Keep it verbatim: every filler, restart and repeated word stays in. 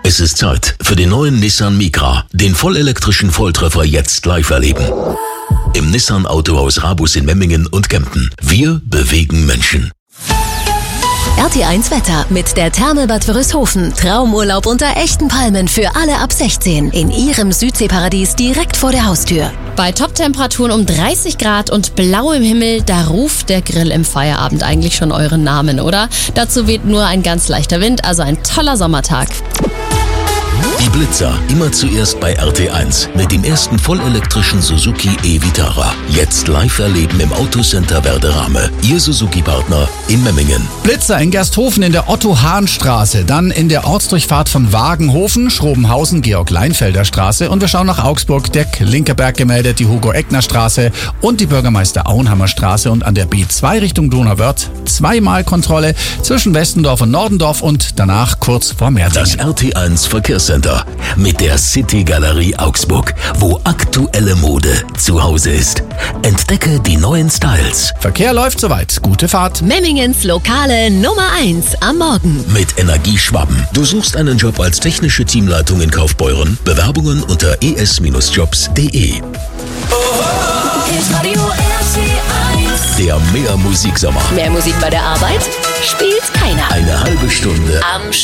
Es ist Zeit für den neuen Nissan Micra, den vollelektrischen Volltreffer jetzt live erleben. Im Nissan Autohaus Rabus in Memmingen und Kempten. Wir bewegen Menschen. R T eins Wetter mit der Therme Bad Wörishofen. Traumurlaub unter echten Palmen für alle ab sechzehn. In Ihrem Südseeparadies direkt vor der Haustür. Bei Toptemperaturen um dreißig Grad und blauem Himmel, da ruft der Grill im Feierabend eigentlich schon euren Namen, oder? Dazu weht nur ein ganz leichter Wind, also ein toller Sommertag. Die Blitzer, immer zuerst bei R T eins mit dem ersten vollelektrischen Suzuki e-Vitara. Jetzt live erleben im Autocenter Werderame. Ihr Suzuki-Partner in Memmingen. Blitzer in Gersthofen in der Otto-Hahn-Straße, dann in der Ortsdurchfahrt von Wagenhofen, Schrobenhausen, Georg-Leinfelder-Straße und wir schauen nach Augsburg, der Klinkerberg gemeldet, die Hugo-Eckner-Straße und die Bürgermeister-Auenhammer-Straße und an der B zwei Richtung Donauwörth zweimal Kontrolle zwischen Westendorf und Nordendorf und danach kurz vor Merzingen. Das R T eins Verkehrscenter mit der City Galerie Augsburg, wo aktuelle Mode zu Hause ist. Entdecke die neuen Styles. Verkehr läuft soweit. Gute Fahrt. Memmingens lokale Nummer eins am Morgen. Mit Energie Schwaben. Du suchst einen Job als technische Teamleitung in Kaufbeuren? Bewerbungen unter e s jobs punkt de. Der Mehr Musiksommer. Mehr Musik bei der Arbeit? Spielt keiner. Eine halbe Stunde am